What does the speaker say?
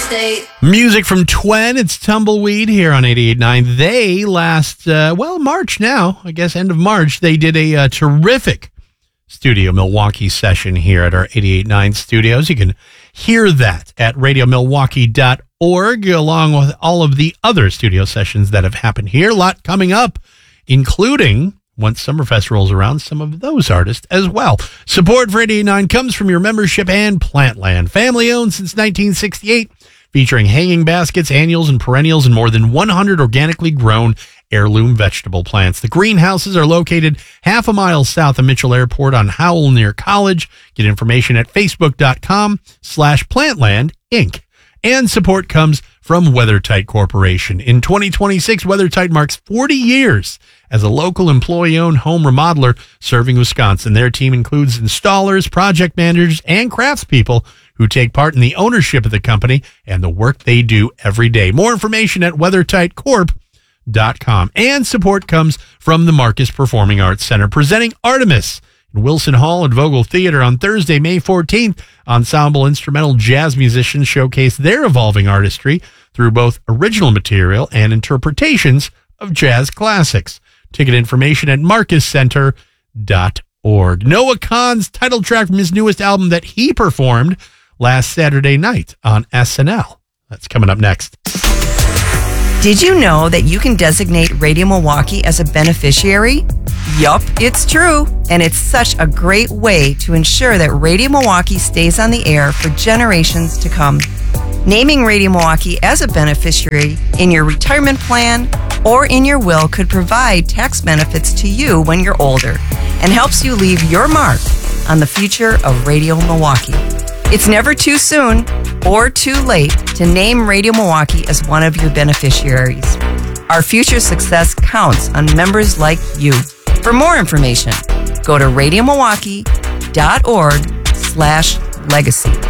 state. Music from Twen. It's Tumbleweed here on 88.9. They March now, I guess end of March, they did a terrific Studio Milwaukee session here at our 88.9 studios. You can hear that at radiomilwaukee.org along with all of the other studio sessions that have happened here. A lot coming up, including, once Summerfest rolls around, some of those artists as well. Support for 88.9 comes from your membership and Plantland. Family owned since 1968, featuring hanging baskets, annuals, and perennials, and more than 100 organically grown heirloom vegetable plants. The greenhouses are located half a mile south of Mitchell Airport on Howell near College. Get information at facebook.com/Plantland Inc. And support comes from WeatherTight Corporation. In 2026, WeatherTight marks 40 years as a local employee-owned home remodeler serving Wisconsin. Their team includes installers, project managers, and craftspeople who take part in the ownership of the company and the work they do every day. More information at weathertightcorp.com. And support comes from the Marcus Performing Arts Center, presenting Artemis in Wilson Hall and Vogel Theater on Thursday, May 14th. Ensemble instrumental jazz musicians showcase their evolving artistry through both original material and interpretations of jazz classics. Ticket information at marcuscenter.org. Noah Kahan's title track from his newest album that he performed last Saturday night on SNL. That's coming up next. Did you know that you can designate Radio Milwaukee as a beneficiary? Yup, it's true. And it's such a great way to ensure that Radio Milwaukee stays on the air for generations to come. Naming Radio Milwaukee as a beneficiary in your retirement plan or in your will could provide tax benefits to you when you're older and helps you leave your mark on the future of Radio Milwaukee. It's never too soon or too late to name Radio Milwaukee as one of your beneficiaries. Our future success counts on members like you. For more information, go to radiomilwaukee.org/legacy.